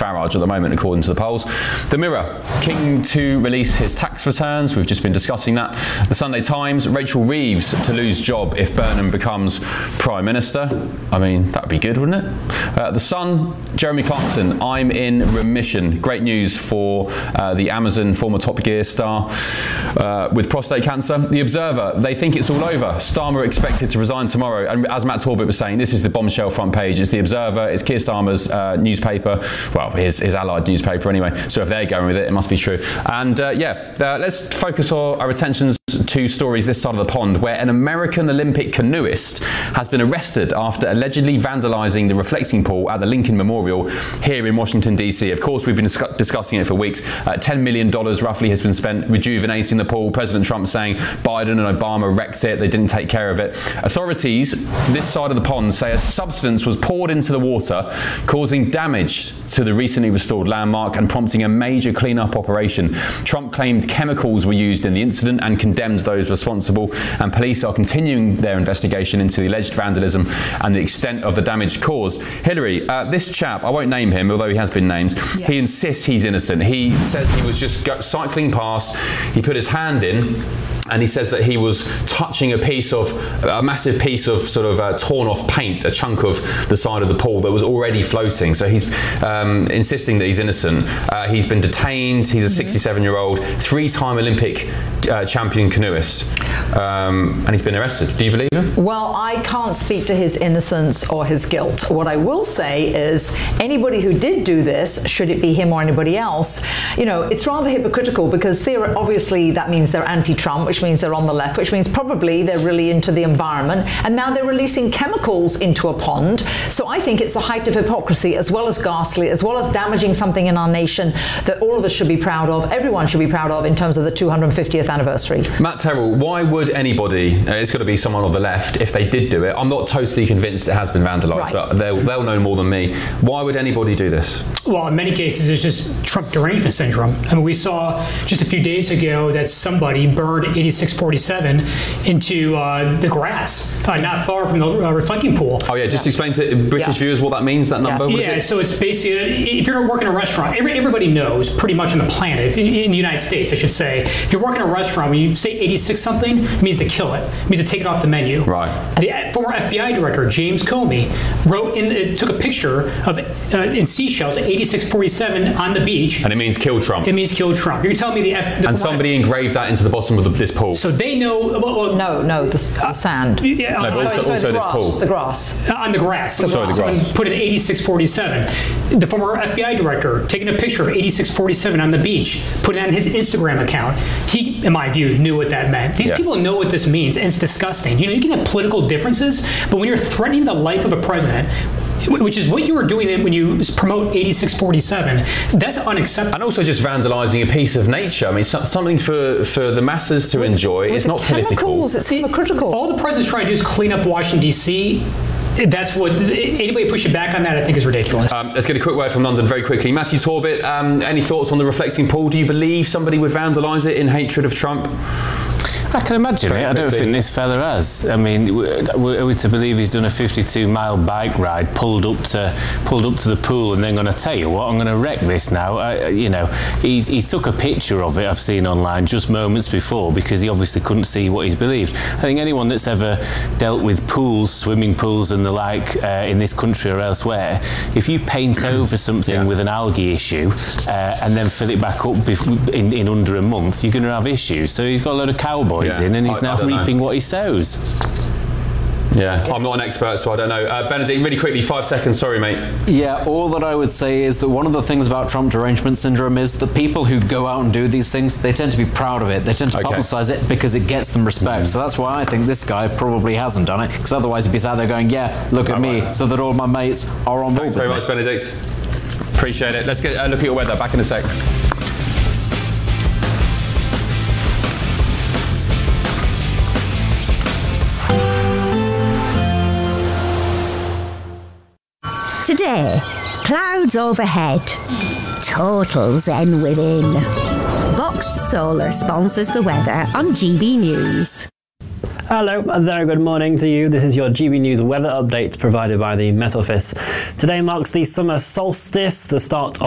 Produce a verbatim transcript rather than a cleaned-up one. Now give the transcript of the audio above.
Farage at the moment, according to the polls. The Mirror, keen to release his tax returns. We've just been discussing that. The Sunday Times, Rachel Reeves to lose job if Burnham becomes Prime Minister. I mean, that would be good, wouldn't it? Uh, the Sun, Jeremy Clarkson, I'm in remission. Great news for uh, the Amazon former Top Gear star uh, with prostate cancer. The Observer, they think it's all over. Starmer expected to resign tomorrow. And as Matt Talbot was saying, this is the bombshell front page. It's the Observer, it's Keir Starmer's uh, newspaper, well, his, his allied newspaper anyway. So if they're going with it, it must be true. And uh, yeah, uh, let's focus our, our attentions to stories this side of the pond, where an American Olympic canoeist has been arrested after allegedly vandalising the reflecting pool at the Lincoln Memorial here in Washington, D C. Of course, we've been dis- discussing it for weeks. Uh, ten million dollars roughly has been spent rejuvenating the pool. President Trump saying Biden and Obama wrecked it, they didn't take care of it. Authorities this side of the pond say a substance was poured into the water, causing damage to the recently restored landmark and prompting a major cleanup operation. Trump claimed chemicals were used in the incident and condemned those responsible, and police are continuing their investigation into the alleged vandalism and the extent of the damage caused. Hillary, uh, this chap, I won't name him, although he has been named, yeah. He insists he's innocent. He says he was just go- cycling past, he put his hand in, and he says that he was touching a piece of, a massive piece of sort of uh, torn off paint, a chunk of the side of the pool that was already floating. So he's um, insisting that he's innocent. Uh, he's been detained. He's a sixty-seven-year-old, three-time Olympic uh, champion canoeist. Um, and he's been arrested. Do you believe him? Well, I can't speak to his innocence or his guilt. What I will say is anybody who did do this, should it be him or anybody else, you know, it's rather hypocritical because theory, obviously that means they're anti-Trump, which means they're on the left, which means probably they're really into the environment, and now they're releasing chemicals into a pond. So I think it's a height of hypocrisy, as well as ghastly, as well as damaging something in our nation that all of us should be proud of, everyone should be proud of in terms of the two hundred fiftieth anniversary. Matt Terrell, why would anybody, uh, it's got to be someone on the left, if they did do it, I'm not totally convinced it has been vandalised, right. but they'll, they'll know more than me. Why would anybody do this? Well, in many cases, it's just Trump derangement syndrome. I mean, we saw just a few days ago that somebody burned eighty-six forty-seven into uh, the grass, uh, not far from the uh, reflecting pool. Oh yeah, just yes. explain to British yes. viewers what that means, that number. Yes. Yeah, it? so it's basically, if you're working in a restaurant, every, everybody knows pretty much on the planet, in the United States, I should say, if you're working in a restaurant, when you say eighty-six something, it means to kill it. It means to take it off the menu. Right. The former F B I director, James Comey, wrote in, uh, took a picture of uh, in seashells, eighty-six forty-seven on the beach. And it means kill Trump. It means kill Trump. You're telling me the F... The and somebody engraved that into the bottom of the, this pool. So they know... Well, well, no, no, the, the sand. Uh, yeah, no, but also, sorry, also the this grass, pool. The grass. Uh, on the grass. The sorry, grass. the grass. Put an eighty-six forty-seven. The former F B I director taking a picture of eighty-six forty-seven on the beach, put it on his Instagram account. He, in my view, knew what that meant. These yeah. people know what this means, and it's disgusting. You know, you can have political differences, but when you're threatening the life of a president, which is what you were doing when you promote eighty-six forty-seven, that's unacceptable. And also just vandalising a piece of nature. I mean, something for, for the masses to enjoy. With it's not political. It's hypocritical. All the president's trying to do is clean up Washington, D C That's what, anybody pushing back on that, I think is ridiculous. Um, let's get a quick word from London very quickly. Matthew Talbot, um, any thoughts on the reflecting pool? Do you believe somebody would vandalise it in hatred of Trump? I can imagine Very it. I don't quickly. think this fella has. I mean, are we to believe he's done a fifty-two mile bike ride, pulled up to pulled up to the pool, and then going to tell you what, I'm going to wreck this now? I, you know, he's he's took a picture of it. I've seen online just moments before because he obviously couldn't see what he's believed. I think anyone that's ever dealt with pools, swimming pools, and the like uh, in this country or elsewhere, if you paint over something yeah. with an algae issue uh, and then fill it back up bef- in, in under a month, you're going to have issues. So he's got a load of cowboys. Yeah. in and he's I, now I reaping know. what he sows. Yeah, I'm not an expert, so I don't know. Uh, Benedict, really quickly, five seconds, sorry, mate. Yeah, all that I would say is that one of the things about Trump derangement syndrome is that people who go out and do these things, they tend to be proud of it. They tend to Okay. publicise it because it gets them respect. So that's why I think this guy probably hasn't done it, because otherwise he'd be sat there going, yeah, look at Oh, me, right. so that all my mates are on board Thanks very with much, me. Benedict. Appreciate it. Let's get a look at your weather. Back in a sec. Today, clouds overhead, total zen within. Box Solar sponsors the weather on G B News. Hello, a very good morning to you. This is your G B News weather update provided by the Met Office. Today marks the summer solstice, the start of